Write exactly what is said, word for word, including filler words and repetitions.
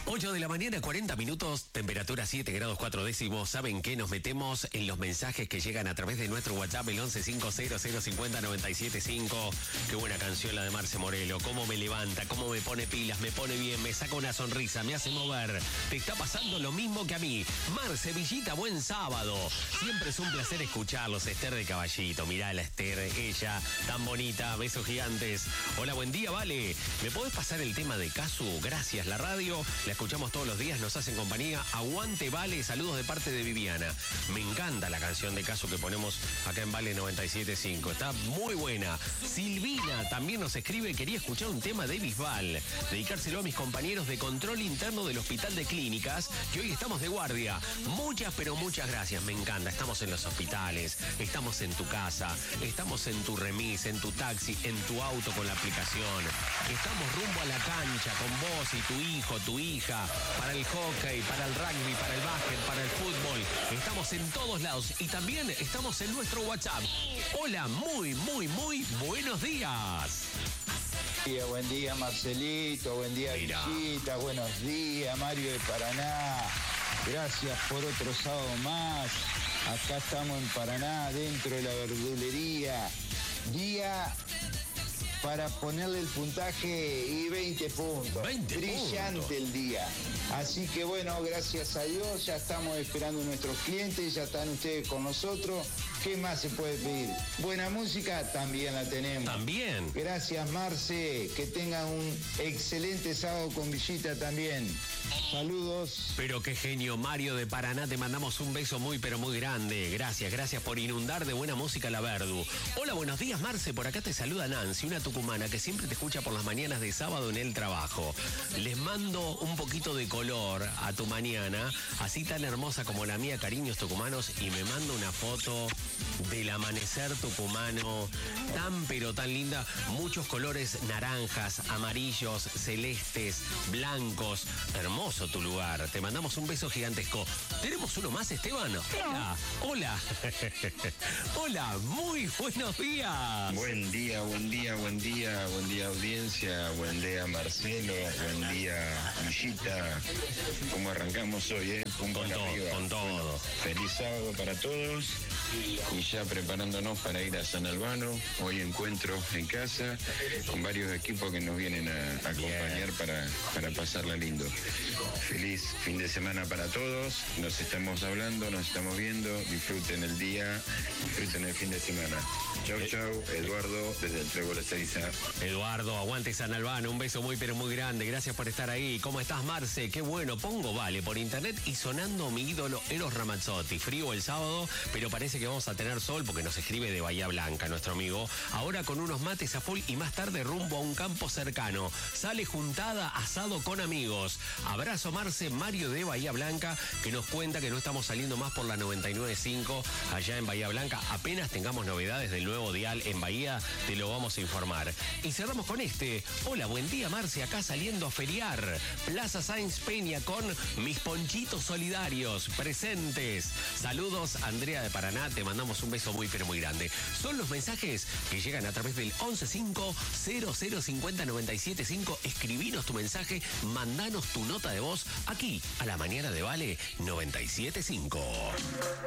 ocho de la mañana, cuarenta minutos, temperatura siete grados cuatro décimos. ¿Saben qué? Nos metemos en los mensajes que llegan a través de nuestro WhatsApp, el once cinco cero cero cincuenta noventa y siete cinco. Qué buena canción la de Marce Morelo. Cómo me levanta, cómo me pone pilas, me pone bien, me saca una sonrisa, me hace mover. Te está pasando lo mismo que a mí. Marce, Villita, buen sábado. Siempre es un placer escucharlos. Esther de Caballito, mirá la Esther, ella tan bonita. Besos gigantes. Hola, buen día, Vale. ¿Me podés pasar el tema de Casu? Gracias, la radio. La escuchamos todos los días, nos hacen compañía. Aguante, Vale. Saludos de parte de Viviana. Me encanta la canción de Casu que ponemos acá en Vale noventa y siete punto cinco. Está muy buena. Silvina también nos escribe, quería escuchar un tema de Bisbal. Dedicárselo a mis compañeros de control interno del Hospital de Clínicas, que hoy estamos de guardia. Muchas, pero muchas gracias. Me encanta. Estamos en los hospitales, estamos en tu casa, estamos en tu remis, en tu taxi, en tu auto con la aplicación. Estamos rumbo a la cancha con vos y tu hijo, tu hija, para el hockey, para el rugby, para el básquet, para el fútbol. Estamos en todos lados y también estamos en nuestro WhatsApp. Hola, muy, muy, muy buenos días. Buen día, buen día Marcelito, buen día Mira. Villita, buenos días Mario de Paraná. Gracias por otro sábado más. Acá estamos en Paraná, dentro de la verdulería. Día para ponerle el puntaje y veinte puntos. veinte Brillante puntos. El día. Así que bueno, gracias a Dios, ya estamos esperando a nuestros clientes, ya están ustedes con nosotros. ¿Qué más se puede pedir? Buena música también la tenemos. También. Gracias, Marce. Que tengan un excelente sábado con Villita también. Saludos. Pero qué genio, Mario de Paraná, te mandamos un beso muy pero muy grande. Gracias, gracias por inundar de buena música la Verdu. Hola, buenos días, Marce, por acá te saluda Nancy, una tucumana que siempre te escucha por las mañanas de sábado en el trabajo. Les mando un poquito de color a tu mañana, así tan hermosa como la mía, cariños tucumanos, y me mando una foto del amanecer tucumano, tan pero tan linda, muchos colores naranjas, amarillos, celestes, blancos, hermoso tu lugar, te mandamos un beso gigantesco. ¿Tenemos uno más, Esteban? Hola, hola, hola, muy buenos días. Buen día, buen día, buen día, buen día audiencia, buen día Marcelo, buen día Villita. ¿Cómo arrancamos hoy, eh? Pumba Con todo, arriba. con todo. Bueno, feliz sábado para todos y ya preparándonos para ir a San Albano. Hoy encuentro en casa con varios equipos que nos vienen a, a acompañar para, para pasarla lindo. Feliz fin de semana para todos. Nos estamos hablando, nos estamos viendo. Disfruten el día, disfruten el fin de semana. Chau, chau. Eduardo, desde el Trébol Ezeiza. Eduardo, aguante San Albano, un beso muy pero muy grande, gracias por estar ahí. ¿Cómo estás, Marce? Qué bueno, pongo Vale por internet y sonando mi ídolo Eros Ramazzotti. Frío el sábado, pero parece que vamos a tener sol porque nos escribe de Bahía Blanca nuestro amigo. Ahora con unos mates a full y más tarde rumbo a un campo cercano. Sale juntada, asado con amigos. Abrazo, Marce, Mario de Bahía Blanca, que nos cuenta que no estamos saliendo más por la noventa y nueve punto cinco allá en Bahía Blanca. Apenas tengamos novedades del nuevo dial en Bahía, te lo vamos a informar. Y cerramos con este. Hola, buen día, Marce, acá saliendo a feriar. Plaza Sáenz Peña con mis ponchitos solidarios presentes. Saludos, Andrea de Paraná, te mandamos un beso muy pero muy grande. Son los mensajes que llegan a través del once cinco cero cero cincuenta noventa y siete cinco. Escribinos tu mensaje, mandanos tu nota de voz aquí a la mañana de Vale noventa y siete punto cinco.